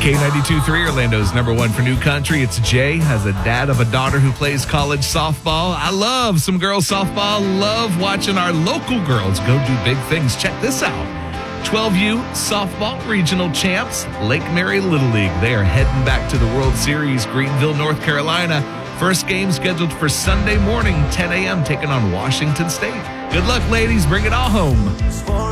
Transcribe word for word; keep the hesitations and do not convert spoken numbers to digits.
K ninety-two point three, Orlando's number one for new country. It's Jay, as a dad of a daughter who plays college softball. I love some girls softball. Love watching our local girls go do big things. Check this out. twelve U softball regional champs, Lake Mary Little League. They are heading back to the World Series, Greenville, North Carolina. First game scheduled for Sunday morning, ten a.m., taking on Washington State. Good luck, ladies. Bring it all home.